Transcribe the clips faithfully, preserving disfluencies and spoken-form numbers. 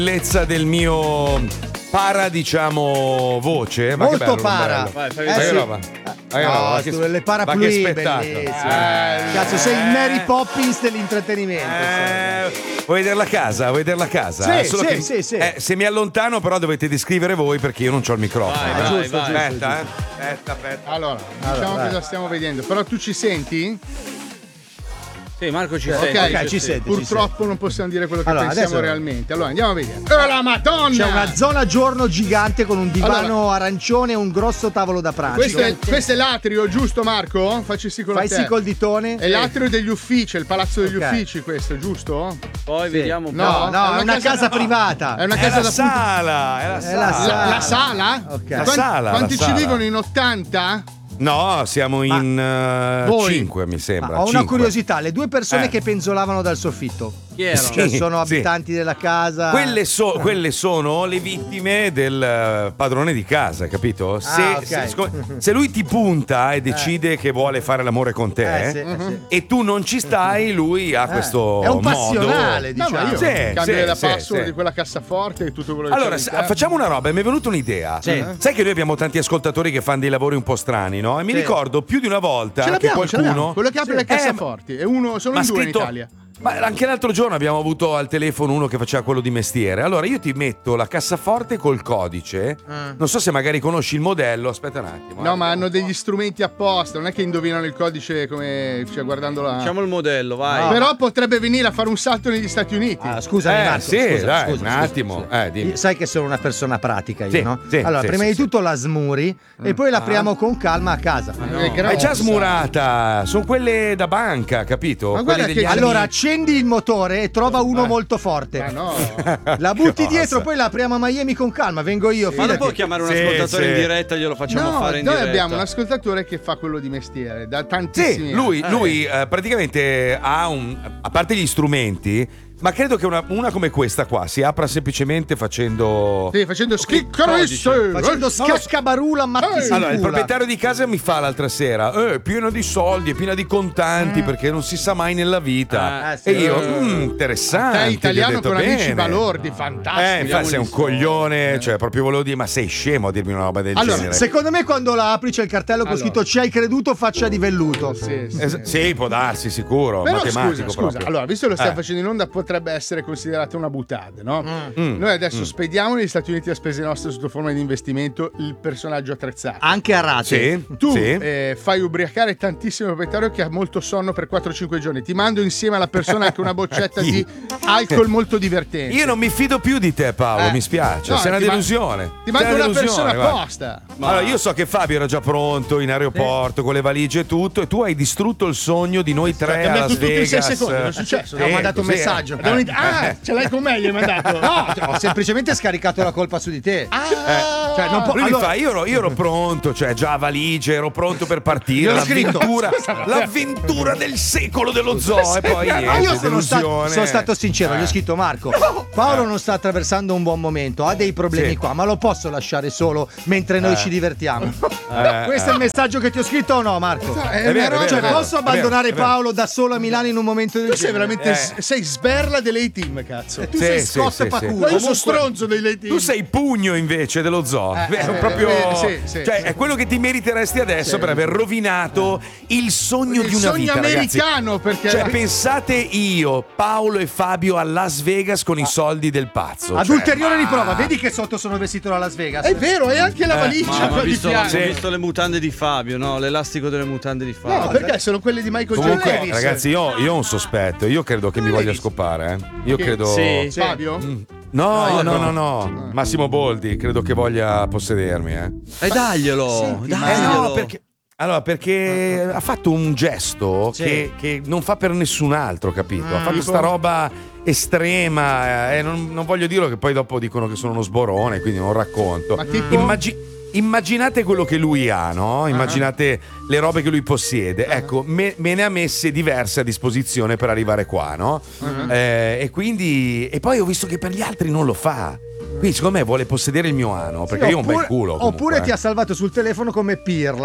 bellezza del mio para, diciamo, voce. Ma molto che bello, para. bello. Vai, fai Ma che sì. roba? Ma che No, roba? Ma che- tu, le para ma che pluie, spettacolo. bellissime. Eh, Cazzo, sei il Mary Poppins dell'intrattenimento. Eh, vuoi vederla a casa? Vuoi vederla a casa? Sì, Eh, solo sì, che- sì, sì. eh, se mi allontano, però dovete descrivere voi perché io non ho il microfono. Vai, eh. vai, giusto, vai. giusto. Aspetta, eh. Aspetta, aspetta. Allora, diciamo Allora, cosa vai. stiamo vedendo. Però tu ci senti? Sì, Marco ci Ok, sente. ok, ci sente. Purtroppo non possiamo dire quello che Allora, pensiamo adesso- realmente. Allora, andiamo a vedere. Oh la Madonna! C'è una zona giorno gigante con un divano Allora- arancione e un grosso tavolo da pranzo. Questo è, questo è l'atrio, giusto Marco? Facci sì con la Fai te. sì col ditone. È l'atrio degli uffici, è il palazzo degli Ok. uffici questo, giusto? Poi Sì. vediamo un po'. No, no, è una casa privata. È una È casa la da sala, è la È sala. la sala. La, la sala? Ok. La Quan- sala, Quanti la ci sala. vivono in ottanta? No, siamo in Voi? cinque, mi sembra. Ma ho una cinque. curiosità, le due persone Eh. che penzolavano dal soffitto. Chi erano? Cioè, Sì, sono sì. abitanti della casa. Quelle, so- quelle sono le vittime del eh, padrone di casa, capito? Se, Ah, ok. se- sco- se lui ti punta e decide che vuole fare l'amore con te Eh, sì, eh, sì. e tu non ci stai, lui ha questo È un modo. passionale, No, diciamo. ma io Sì, cambio sì, la sì, password sì. di quella cassaforte e tutto quello che Allora, c'è sa- all'interno. facciamo una roba, mi è venuta un'idea. Sì. Sai che noi abbiamo tanti ascoltatori che fanno dei lavori un po' strani, no? E mi Sì. ricordo più di una volta Ce che l'abbiamo, ce l'abbiamo. qualcuno. Quello che apre Sì. le Eh, cassaforti. E uno, sono ma in due scritto- in Italia. Ma anche l'altro giorno abbiamo avuto al telefono uno che faceva quello di mestiere. Allora io ti metto la cassaforte col codice. Non so se magari conosci il modello. Aspetta un attimo. No, eh. ma hanno degli strumenti apposta, non è che indovinano il codice come, cioè, guardando la. Facciamo il modello, vai. Però potrebbe venire a fare un salto negli Stati Uniti. Ah, scusami, Eh, Marco, sì, scusa, dai, scusa, un scusa, attimo. scusa. Eh, dimmi. Io- sai che sono una persona pratica io, Sì, no? sì, allora, sì, prima sì, di sì. tutto la smuri e poi l'apriamo con calma a casa. È È grossa. già smurata. Sono quelle da banca, capito? Ma Quelle guarda degli che- anni- Allora accendi il motore e trova uno Eh. molto forte. Ma no. La butti Cosa? dietro, poi la apriamo a Miami con calma. Vengo io, Ma non fidati. può chiamare un Sì, ascoltatore sì. in diretta, glielo facciamo No, fare in noi diretta. abbiamo un ascoltatore che fa quello di mestiere da tantissimi Sì, anni. lui, lui eh, praticamente ha un. A parte gli strumenti, ma credo che una, una come questa qua si apra semplicemente facendo. Sì, facendo schiccarisse. Facendo scaccabarula mattisicula. Allora, il proprietario di casa mi fa l'altra sera, eh, pieno di soldi, è piena di contanti, perché non si sa mai nella vita. Ah, sì. E io, Eh. mm, interessante. Te gli ho italiano detto, con amici bene. balordi, fantastico. Eh, infatti sei un coglione, cioè proprio volevo dire, ma sei scemo a dirmi una roba del Allora, genere. Secondo me quando la apri c'è il cartello con Allora. scritto ci hai creduto faccia di velluto. Sì, sì. Es- sì, può darsi, sicuro. Però matematico scusa, scusa, proprio. allora, visto che lo stiamo Eh. facendo in onda, potrebbe essere considerata una butade, no? Mm. Noi adesso spediamo negli Stati Uniti a spese nostre sotto forma di investimento il personaggio attrezzato. Anche a rate. Sì, Tu sì. eh, fai ubriacare tantissimo il proprietario che ha molto sonno per quattro cinque giorni. Ti mando insieme alla persona anche una boccetta Chi? di alcol molto divertente. Io non mi fido più di te, Paolo, Eh. mi spiace. No, sei una ti man- delusione. Ti Sei mando una delusione, persona guarda. apposta. Allora, io so che Fabio era già pronto in aeroporto con le valigie e tutto, e tu hai distrutto il sogno di noi tre a cambiato Las tutto in sei Vegas. secondi, non è successo? Ti ho Eh, mandato un così, messaggio. eh. Devo inizi- ah, ce l'hai con me, gli hai mandato. No, ho semplicemente scaricato la colpa su di te. Ah, Cioè, non può- Lui allora- mi fa, io ero, io ero pronto, cioè già valigie, ero pronto per partire. Gliel'ho scritto. L'avventura, l'avventura del secolo dello zoo. E poi Ma niente, io sono stato, delusione. sono stato sincero, gli ho scritto Marco, Paolo non sta attraversando un buon momento, ha dei problemi Sì. qua, ma lo posso lasciare solo mentre noi Eh. ci divertiamo. Eh, Questo è il messaggio che ti ho scritto o no, Marco? È È vero, una è roba- vero, Cioè, è vero, posso è vero, abbandonare è vero. Paolo da solo a Milano in un momento del Tu sei genere? veramente Eh. sei sberla dell'A-Team, cazzo. Tu Sì, sei sì, Scott sì, sì. Pakula. Io sono Comunque- stronzo dell'A-Team. Tu sei pugno invece dello zoo. Eh, È eh, proprio. eh, sì, sì, cioè, sì. è quello che ti meriteresti adesso Sì. per aver rovinato il sogno Il di una sogno vita, ragazzi. americano, perché Cioè, pensate io, Paolo e Fabio a Las Vegas con i soldi del pazzo. Ad Cioè, ulteriore ma- riprova, vedi che sotto sono vestito da Las Vegas. è vero, è anche la valigia Ma ho qua di visto, fianco. ho visto le mutande di Fabio, no? L'elastico delle mutande di Fabio. No, perché sono quelle di Michael J. Comunque, Davis. ragazzi, io, io ho un sospetto. Io credo che mi voglia Davis. scopare. Eh. Io Che- credo. Sì. Fabio? No, io no, no. no, no. Massimo Boldi, credo che voglia possedermi. Eh. E daglielo, Senti, ma- Eh daglielo. no, perché. Allora, perché ha fatto un gesto Sì. che, che non fa per nessun altro, capito? Ha fatto tipo? sta roba estrema, eh, non, non voglio dirlo che poi dopo dicono che sono uno sborone, quindi non racconto. Ma tipo? Immagi- immaginate quello che lui ha, no? Immaginate le robe che lui possiede. Ecco, me, me ne ha messe diverse a disposizione per arrivare qua, no? Eh, e quindi. E poi ho visto che per gli altri non lo fa. Quindi, secondo me, vuole possedere il mio ano. Perché io ho un bel culo. comunque, Oppure eh. ti ha salvato sul telefono come pirla.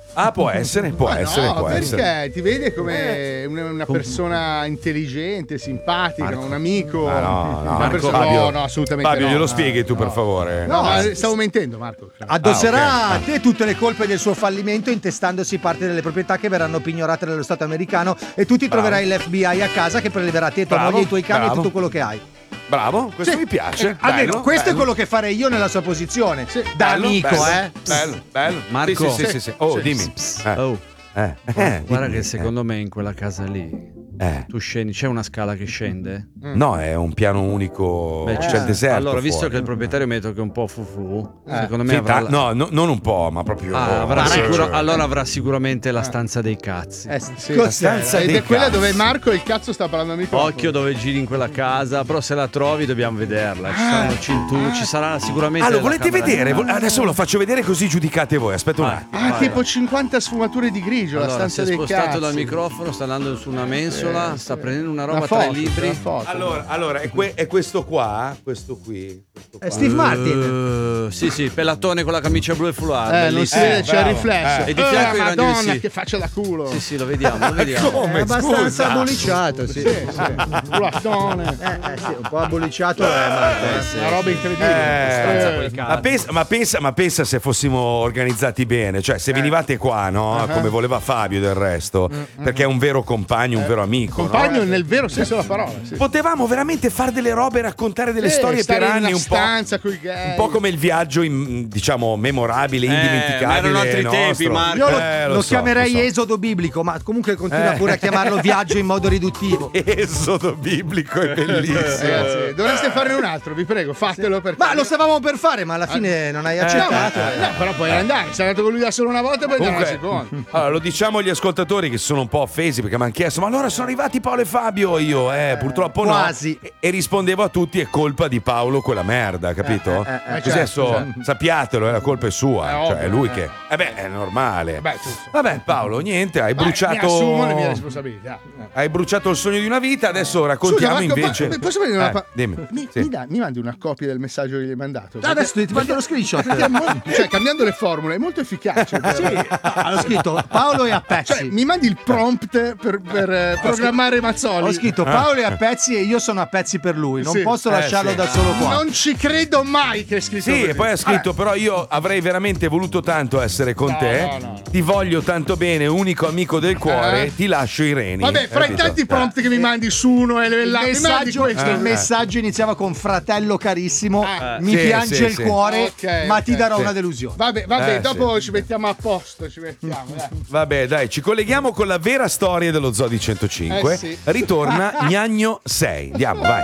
Ah, può essere, può Ma essere, no, può perché essere. ti vede come una, una persona intelligente, simpatica, Marco. un amico. Ah, no, no, una Marco, persona- Fabio, no, no, assolutamente Fabio, no. glielo No, spieghi tu, no. per favore. No, ma stavo mentendo, Marco. Addosserà Ah, ok. a te tutte le colpe del suo fallimento intestandosi parte delle proprietà che verranno pignorate dallo Stato americano e tu ti Bravo. troverai l'F B I a casa che preleverà te, tua Bravo, moglie, i tuoi cani e bravo. tutto quello che hai. Bravo, questo Sì. mi piace. Eh, almeno bello, questo bello. è quello che farei io nella sua posizione. Da Bello, amico, bello, eh. Bello, bello. Marco. Sì, sì, sì, sì. Oh, Sì. dimmi. Eh. Oh, Eh, guarda, eh, guarda dimmi, che secondo me in quella casa lì Eh. tu scendi, c'è una scala che scende? No, è un piano unico. Beh, c'è il deserto. Allora, visto fuori. che il proprietario metto che è un po' fufu, Eh. secondo me Sì, avrà ta- la- no, no, non un po', ma proprio. Ah, avrà Sì, sicuro- cioè. allora avrà sicuramente la stanza dei cazzi. Eh, sì. La stanza Ed dei è quella cazzi. dove Marco il cazzo sta parlando al microfono. Occhio dove giri in quella casa, però se la trovi dobbiamo vederla. Ci saranno cinture, ci sarà sicuramente. Ah, lo la volete camera- vedere? Vo- Adesso ve lo faccio vedere così giudicate voi. Aspetta un Vai. attimo. Ah, Vai, tipo vai. cinquanta sfumature di grigio, la Allora, si stanza è dei spostato cazzi. dal microfono, sta andando su una mensola, sta prendendo una roba Una tra i foto, libri. una foto. Allora, allora è, que- è questo qua, questo qui. Questo qua. È Steve Martin. Eh, sì, sì, pellatone con la camicia blu e foulard. Eh, non si bellissimo. vede, c'è il bravo. riflesso. Eh. E di fianco Eh, i ragni Madonna, sì. che faccia da culo. Sì, sì, lo vediamo, lo vediamo. Come? È abbastanza Scusa. abboliciato, sì. Sì, sì. Culattone. Eh, eh, sì, un po' abboliciato è Marco. Eh, eh. sì, Una roba sì. incredibile. stanza Eh, coi cazzi. Ma pensa, ma, pensa, ma pensa se fossimo organizzati bene, cioè se venivate qua, no? Come voleva Fabio del resto, perché è un vero compagno, un vero amico. no? compagno nel vero senso della parola. Sì. Potevamo veramente fare delle robe, raccontare delle Eh, storie stare per in anni, una un po'. stanza coi gay. Un po' come il viaggio, in- diciamo, memorabile, Eh, indimenticabile. ma erano altri nostro. tempi, Marco. Io lo, Eh, lo so, chiamerei lo so. esodo biblico, ma comunque continua Eh. pure a chiamarlo viaggio in modo riduttivo. Esodo biblico è bellissimo. Ragazzi, dovreste farne un altro, vi prego, fatelo perché. Ma lo stavamo per fare, ma alla fine non hai No, accettato. ma- no, però puoi andare. Sei andato con lui da solo una volta, poi andare una Comunque, seconda. allora, lo diciamo agli ascoltatori che si sono un po' offesi perché mi hanno chiesto: ma allora sono arrivati Paolo e Fabio? Io, eh, purtroppo quasi. no. E, e rispondevo a tutti: è colpa di Paolo quella merda, capito? Eh, eh, eh, Così certo, adesso certo. sappiatelo, eh, la colpa è sua. È cioè, ovvio, è lui eh. che. Eh beh, è normale. Beh, tu- Vabbè, Paolo, niente, hai Vai, bruciato. Mi assumo le mie responsabilità. Hai bruciato il sogno di una vita, adesso raccontiamo Marco, invece. ma- posso vedere una Eh, pa- dimmi. mi, Sì. mi dà- mi mandi una copia del messaggio che gli hai mandato? Ah, adesso ti ti mando lo screenshot. Perché è mo- cioè, cambiando le formule è molto efficace. Sì, ho scritto Paolo e a pezzi. Cioè, mi mandi il prompt per, per, eh, programmare Mazzoli. Ho scritto Paolo è a pezzi e io sono a pezzi per lui. Non Sì. posso Eh, lasciarlo sì. da solo qua. Non ci credo mai che hai scritto Sì, così. e poi ha scritto: però io avrei veramente voluto tanto essere con No, te. no, no. Ti voglio tanto bene, unico amico del cuore. Eh. Ti lascio i reni. Vabbè, fra i Capito? tanti prompt che mi mandi su uno e Il là, mi mandi messaggio, questo. il Eh. messaggio iniziava con fratello carissimo, Ah. mi Sì, piange sì, il sì. cuore, Ok, ma ok, ti darò sì. una delusione. Vabbè, vabbè, Eh, dopo sì. ci mettiamo a posto, ci mettiamo, dai. Vabbè, dai, ci colleghiamo con la vera storia dello Zoo di centocinque. Eh, sì. Ritorna Gnagno sei. Andiamo, vai.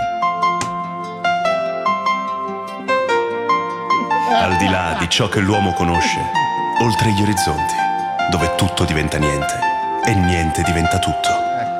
Al di là di ciò che l'uomo conosce, oltre gli orizzonti, dove tutto diventa niente e niente diventa tutto.